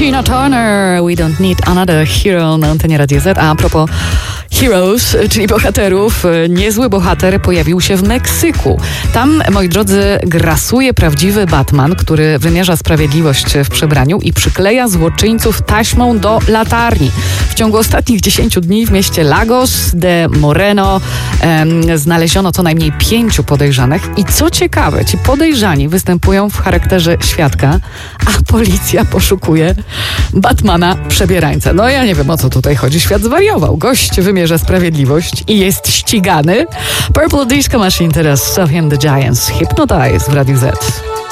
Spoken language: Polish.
Tina Turner, We Don't Need Another Hero na antenie Radia Z. A propos Heroes, czyli bohaterów, niezły bohater pojawił się w Meksyku. Tam, moi drodzy, grasuje prawdziwy Batman, który wymierza sprawiedliwość w przebraniu i przykleja złoczyńców taśmą do latarni. W ciągu ostatnich 10 dni w mieście Lagos de Moreno znaleziono co najmniej 5 podejrzanych i co ciekawe, ci podejrzani występują w charakterze świadka, a policja poszukuje Batmana przebierańca. No ja nie wiem, o co tutaj chodzi. Świat zwariował. Gość wymierza sprawiedliwość i jest ścigany. Purple Disco Machine teraz, Sophie and the Giants, Hypnotize w Radiu Z.